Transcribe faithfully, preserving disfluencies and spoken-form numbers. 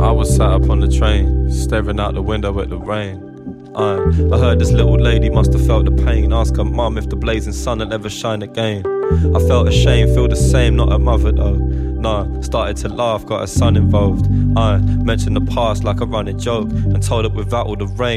I was sat up on the train, staring out the window at the rain. Uh, I heard this little lady must have felt the pain. Ask her mum if the blazing sun will ever shine again. I felt ashamed, feel the same, not her mother though. Nah, started to laugh, got her son involved. I mentioned the past like a running joke, and told it without all the rain